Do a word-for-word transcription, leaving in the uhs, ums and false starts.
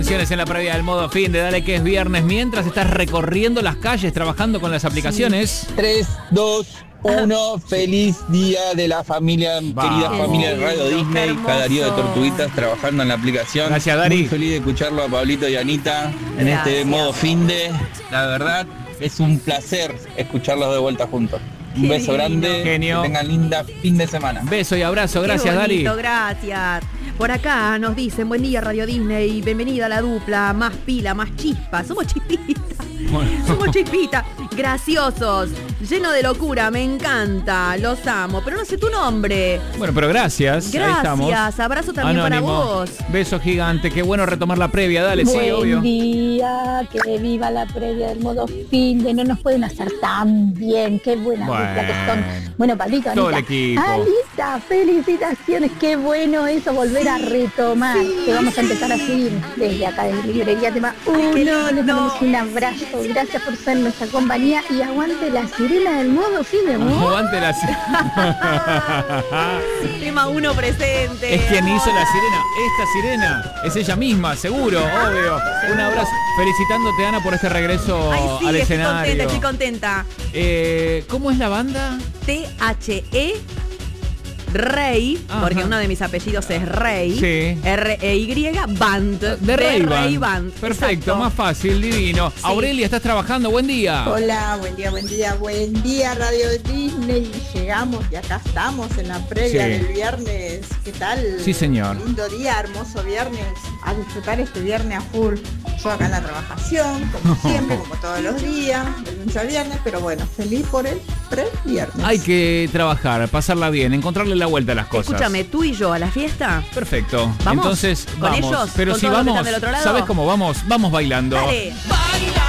En la previa del modo fin de Dale que es viernes, mientras estás recorriendo las calles trabajando con las aplicaciones. tres, dos, uno, feliz día de la familia, Va. querida familia de Radio Qué Disney, hermoso. cada día de Tortuguitas trabajando en la aplicación. Gracias, Dari. Muy feliz de escucharlo a Pablito y Anita en este Gracias. modo fin de. La verdad, es un placer escucharlos de vuelta juntos. Un Qué beso divino. grande, Genio. que tengan linda fin de semana. Beso y abrazo, gracias Qué Dari. bonito, gracias. Por acá nos dicen, buen día Radio Disney, bienvenida a la dupla, más pila, más chispa, somos chispitas, Bueno. somos chispitas, graciosos, lleno de locura, me encanta, los amo, pero no sé tu nombre. Bueno, pero gracias. Ahí estamos. Gracias, abrazo también Anónimo. para vos. Beso gigante, qué bueno retomar la previa, dale, sí, Buen obvio. día, que viva la previa del modo fin de no nos pueden hacer tan bien, qué buena Bueno. dupla que son. Bueno, Pablito, Todo el Anita, equipo. Anita, felicitaciones, qué bueno eso, volver a retomar, que vamos a empezar a seguir desde acá de Librería Tema uno, Ay, qué les lindo. mandamos un abrazo, gracias por ser nuestra compañía y aguante la sirena del modo fin de amor. Aguante la Tema uno presente. Es quien hizo la sirena. Esta sirena es ella misma, seguro, obvio. Un abrazo. Felicitándote, Ana, por este regreso Ay, sí, al estoy escenario. contenta, estoy contenta. Eh, ¿Cómo es la banda? T H E Rey, Ajá. porque uno de mis apellidos es Rey. Sí. R E Y Band. De Rey Rey Band. Band. Perfecto, Exacto. más fácil, divino. Aurelia, ¿estás trabajando? Buen día. Hola, buen día, buen día, buen día Radio Disney. Llegamos y acá estamos en la previa Sí. del viernes. ¿Qué tal? Sí, señor. Lindo día, hermoso viernes. A disfrutar este viernes a full. Yo acá en la trabajación, como siempre, como todos los días, de lunes a viernes, pero bueno, feliz por el pre-viernes. Hay que trabajar, pasarla bien, encontrarle la vuelta a las cosas. Escúchame, tú y yo a la fiesta. Perfecto. ¿Vamos? Entonces, ¿Con vamos. ellos? Pero ¿Con si todos los que vamos, están del otro lado? ¿sabes cómo vamos? Vamos bailando. Dale.